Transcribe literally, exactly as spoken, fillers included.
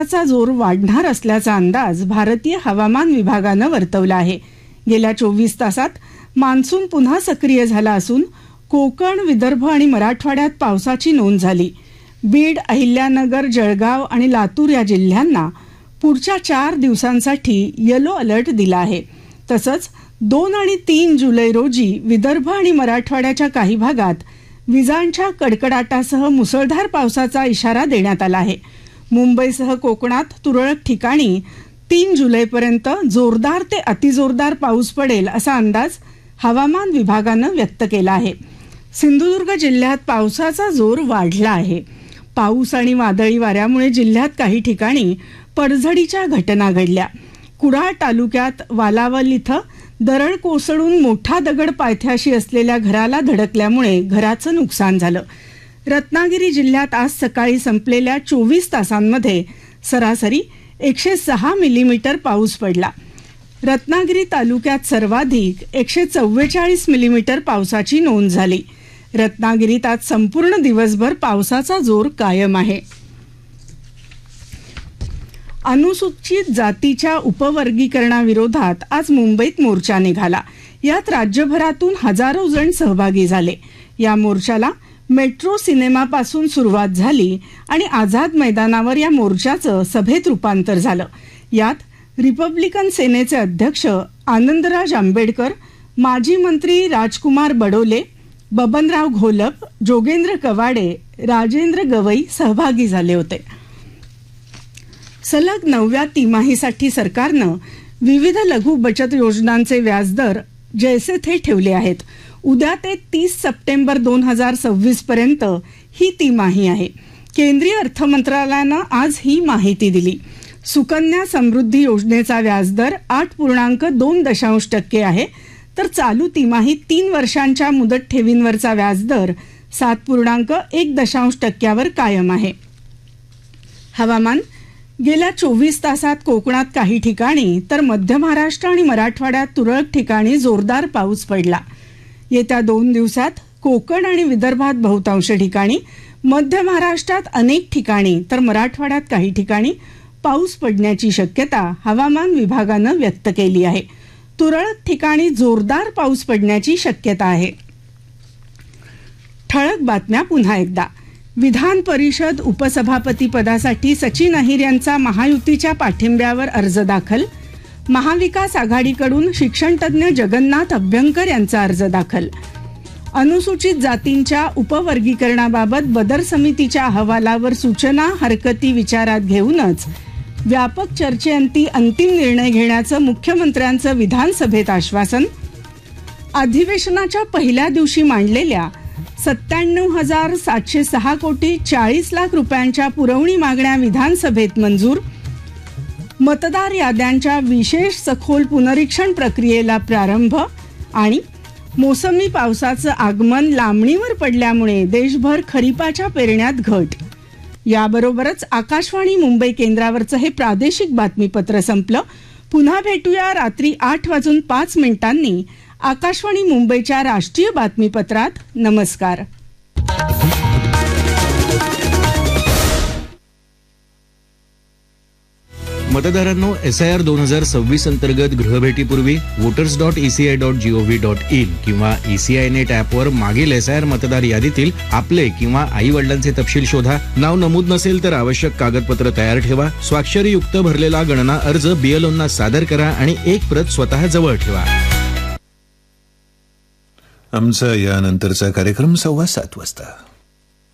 चा जोर वाढणार असल्याचा अंदाज भारतीय हवामान विभागानं वर्तवला आहे। गेल्या चोवीस तासात मान्सून पुन्हा सक्रिय झाला असून कोकण, विदर्भ आणि मराठवाड्यात पावसाची नोंद झाली। बीड, अहिल्यानगर, जळगाव आणि लातूर या जिल्ह्यांना पुढच्या चार दिवसांसाठी येलो अलर्ट दिला आहे। तसंच दोन आणि तीन जुलै रोजी विदर्भ आणि मराठवाड्याच्या काही भागात विजांच्या कडकडाटासह मुसळधार पावसाचा इशारा देण्यात आला आहे। मुंबईसह कोकणात तुरळक ठिकाणी तीन जुलैपर्यंत जोरदार ते अतिजोरदार पाऊस पडेल असा अंदाज हवामान विभागानं व्यक्त केला आहे। सिंधुदुर्ग जिल्ह्यात पावसाचा जोर वाढला आहे। पाऊस आणि वादळी वाऱ्यामुळे जिल्ह्यात काही ठिकाणी पडझडीच्या घटना घडल्या। कुडाळ तालुक्यात वालावल इथं दरड कोसळून मोठा दगड पायथ्याशी असलेल्या घराला धडकल्यामुळे घराचं नुकसान झालं। रत्नागिरी जिल्ह्यात आज सकाळी संपलेल्या चोवीस तासांमध्ये सरासरी एकशे सहा मिलीमीटर पाऊस पडला। रत्नागिरी तालुक्यात सर्वाधिक एकशे चव्वेचाळीस मिलीमीटर पावसाची नोंद झाली। रत्नागिरीत आज संपूर्ण दिवसभर पावसाचा जोर कायम आहे। अनुसूचित जातीच्या उपवर्गीकरणाविरोधात आज मुंबईत मोर्चा निघाला। यात राज्यभरातून हजारो जण सहभागी झाले। या मोर्चाला मेट्रो सिनेमापासून सुरुवात झाली आणि आझाद मैदानावर या मोर्चाचं सभेत रूपांतर झालं। यात रिपब्लिकन सेनेचे अध्यक्ष आनंदराज आंबेडकर, माजी मंत्री राजकुमार बडोले, बबनराव घोलप, जोगेंद्र कवाडे, राजेंद्र गवई सहभागी झाले होते। सलग नवव्या तिमाहीसाठी सरकारनं विविध लघु बचत योजनांचे व्याजदर जैसे थे ठेवले आहेत। उद्या ते तीस सप्टेंबर दोन हजार सव्वीस पर्यंत ही तिमाही आहे। केंद्रीय अर्थ मंत्रालयानं आज ही माहिती दिली। सुकन्या समृद्धी योजनेचा व्याजदर आठ पूर्णांक दोन दशांश टक्के आहे, तर चालू तिमाहीत तीन वर्षांच्या मुदत ठेवींवरचा व्याजदर सात पूर्णांक एक दशांश टक्क्यावर कायम आहे। हवामान। गेल्या चोवीस तासात कोकणात काही ठिकाणी तर मध्य महाराष्ट्र आणि मराठवाड्यात तुरळक ठिकाणी जोरदार पाऊस पडला। येत्या दोन दिवसात कोकण आणि विदर्भात बहुतांश ठिकाणी, मध्य महाराष्ट्रात अनेक ठिकाणी तर मराठवाड्यात काही ठिकाणी पाऊस पडण्याची शक्यता हवामान विभागानं व्यक्त केली आहे। तुरळक ठिकाणी जोरदार पाऊस पडण्याची शक्यता आहे। ठळक बातम्या पुन्हा एकदा। विधान परिषद उपसभापती पदासाठी सचिन अहिर यांचा महायुतीच्या पाठिंब्यावर अर्ज दाखल। महाविकास आघाडीकडून शिक्षणतज्ञ जगन्नाथ अभ्यंकर यांचा अर्ज दाखल। अनुसूचित जातींच्या उपवर्गीकरणाबाबत बदर समितीच्या अहवालावर सूचना हरकती विचारात घेऊनच व्यापक चर्चेअंती अंतिम निर्णय घेण्याचं मुख्यमंत्र्यांचं विधानसभेत आश्वासन। अधिवेशनाच्या पहिल्या दिवशी मांडलेल्या सत्त्याण्णव हजार सातशे सहा कोटी चाळीस लाख रुपयांच्या पुरवणी मागण्या विधानसभेत मंजूर। मतदार याद्यांच्या विशेष सखोल पुनरीक्षण प्रक्रियेला प्रारंभ आणि मोसमी पावसाचं आगमन लांबणीवर पडल्यामुळे देशभर खरीपाच्या पेरण्यात घट। याबरोबरच आकाशवाणी मुंबई केंद्रावरचं हे प्रादेशिक बातमीपत्र संपलं। पुन्हा भेटूया रात्री आठ वाजून पाच मिनिटांनी आकाशवाणी मुंबईच्या राष्ट्रीय बातमीपत्रात। नमस्कार। मतदारांनो, एस आय आर दोन हजार सव्वीस अंतर्गत गृहभेटीपूर्वी voters dot ECI dot G O V dot in किंवा ईसीआय नेट ऍपवर मागील एस आय आर मतदार यादीतील आपले किंवा आई वडिलांचे तपशील शोधा। नाव नमूद नसेल तर आवश्यक कागदपत्र तयार ठेवा। स्वाक्षरीयुक्त भरलेला गणना अर्ज बीएलओंना सादर करा आणि एक प्रत स्वतः जवळ ठेवा। आमचा यानंतरचा कार्यक्रम सव्वा सात वाजता।